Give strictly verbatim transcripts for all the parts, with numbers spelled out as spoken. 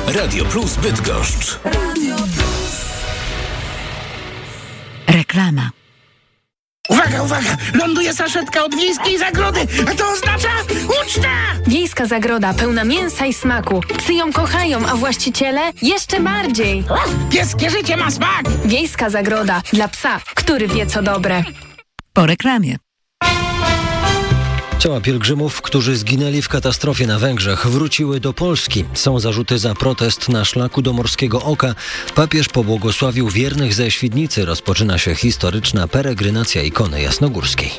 Radio Plus Bydgoszcz. Reklama. Uwaga, uwaga! Ląduje saszetka od Wiejskiej Zagrody, a to oznacza uczta! Wiejska Zagroda pełna mięsa i smaku. Psy ją kochają, a właściciele jeszcze bardziej. Pieskie życie ma smak! Wiejska Zagroda dla psa, który wie co dobre. Po reklamie. Ciała pielgrzymów, którzy zginęli w katastrofie na Węgrzech, wróciły do Polski. Są zarzuty za protest na szlaku do Morskiego Oka. Papież pobłogosławił wiernych ze Świdnicy. Rozpoczyna się historyczna peregrinacja ikony jasnogórskiej.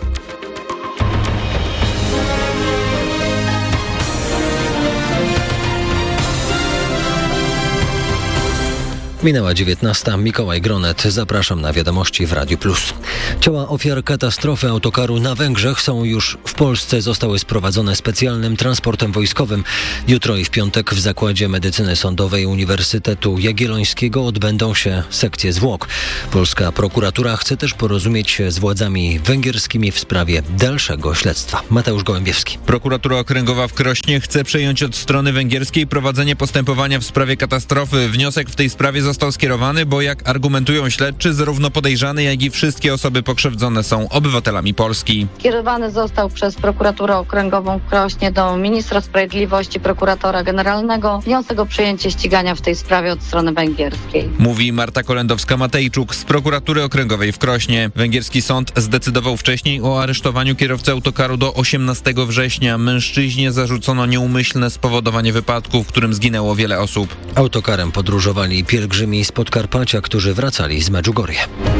Minęła dziewiętnasta. Mikołaj Gronet. Zapraszam na wiadomości w Radiu Plus. Ciała ofiar katastrofy autokaru na Węgrzech są już w Polsce. Zostały sprowadzone specjalnym transportem wojskowym. Jutro i w piątek w Zakładzie Medycyny Sądowej Uniwersytetu Jagiellońskiego odbędą się sekcje zwłok. Polska prokuratura chce też porozumieć się z władzami węgierskimi w sprawie dalszego śledztwa. Mateusz Gołębiewski. Prokuratura Okręgowa w Krośnie chce przejąć od strony węgierskiej prowadzenie postępowania w sprawie katastrofy. Wniosek w tej sprawie został skierowany, bo jak argumentują śledczy, zarówno podejrzany, jak i wszystkie osoby pokrzywdzone są obywatelami Polski. Kierowany został przez prokuraturę okręgową w Krośnie do ministra sprawiedliwości, prokuratora generalnego wniosek o przyjęcie ścigania w tej sprawie od strony węgierskiej. Mówi Marta Kolendowska-Matejczuk z prokuratury okręgowej w Krośnie. Węgierski sąd zdecydował wcześniej o aresztowaniu kierowcy autokaru do osiemnastego września. Mężczyźnie zarzucono nieumyślne spowodowanie wypadku, w którym zginęło wiele osób. Autokarem podróżowali pielgrzymi z Podkarpacia, którzy wracali z Medjugorje.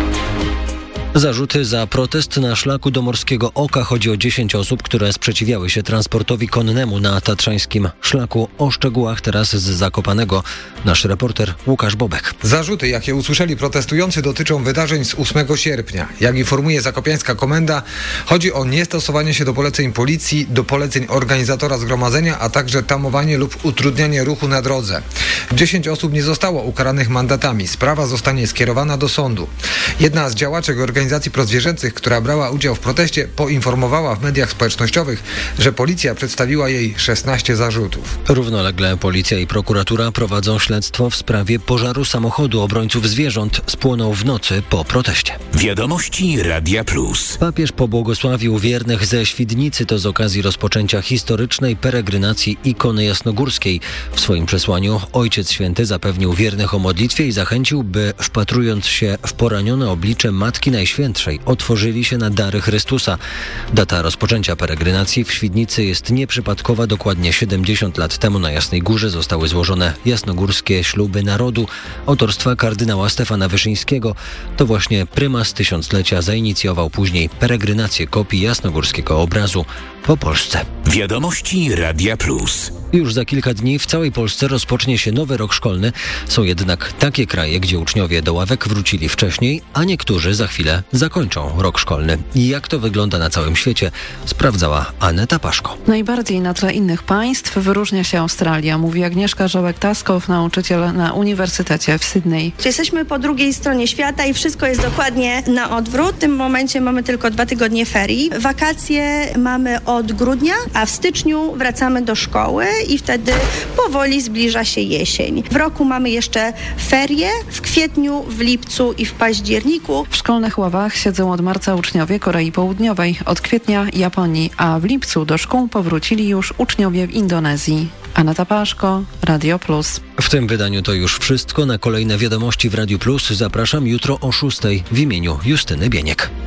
Zarzuty za protest na szlaku do Morskiego Oka. Chodzi o dziesięć osób, które sprzeciwiały się transportowi konnemu na tatrzańskim szlaku. O szczegółach teraz z Zakopanego nasz reporter Łukasz Bobek. Zarzuty, jakie usłyszeli protestujący, dotyczą wydarzeń z ósmego sierpnia. Jak informuje zakopiańska komenda, chodzi o niestosowanie się do poleceń policji, do poleceń organizatora zgromadzenia, a także tamowanie lub utrudnianie ruchu na drodze. dziesięć osób nie zostało ukaranych mandatami. Sprawa zostanie skierowana do sądu. Jedna z działaczek organizacji Organizacji prozwierzęcych, która brała udział w proteście, poinformowała w mediach społecznościowych, że policja przedstawiła jej szesnaście zarzutów. Równolegle policja i prokuratura prowadzą śledztwo w sprawie pożaru samochodu obrońców zwierząt. Spłonął w nocy po proteście. Wiadomości Radia Plus. Papież pobłogosławił wiernych ze Świdnicy. To z okazji rozpoczęcia historycznej peregrinacji ikony jasnogórskiej. W swoim przesłaniu Ojciec Święty zapewnił wiernych o modlitwie i zachęcił, by wpatrując się w poranione oblicze Matki Najświętszej, otworzyli się na dary Chrystusa. Data rozpoczęcia peregrinacji w Świdnicy jest nieprzypadkowa. Dokładnie siedemdziesiąt lat temu na Jasnej Górze zostały złożone jasnogórskie śluby narodu autorstwa kardynała Stefana Wyszyńskiego. To właśnie prymas tysiąclecia zainicjował później peregrinację kopii jasnogórskiego obrazu po Polsce. Wiadomości Radia Plus. Już za kilka dni w całej Polsce rozpocznie się nowy rok szkolny. Są jednak takie kraje, gdzie uczniowie do ławek wrócili wcześniej, a niektórzy za chwilę zakończą rok szkolny. I jak to wygląda na całym świecie, sprawdzała Aneta Paszko. Najbardziej na tle innych państw wyróżnia się Australia, mówi Agnieszka Żołek-Taskow, nauczyciel na Uniwersytecie w Sydney. Jesteśmy po drugiej stronie świata i wszystko jest dokładnie na odwrót. W tym momencie mamy tylko dwa tygodnie ferii. Wakacje mamy od grudnia, a w styczniu wracamy do szkoły i wtedy powoli zbliża się jesień. W roku mamy jeszcze ferie w kwietniu, w lipcu i w październiku. W szkolnych ławach siedzą od marca uczniowie Korei Południowej, od kwietnia Japonii, a w lipcu do szkół powrócili już uczniowie w Indonezji. Aneta Paszko, Radio Plus. W tym wydaniu to już wszystko. Na kolejne wiadomości w Radiu Plus zapraszam jutro o szóstej w imieniu Justyny Bieniek.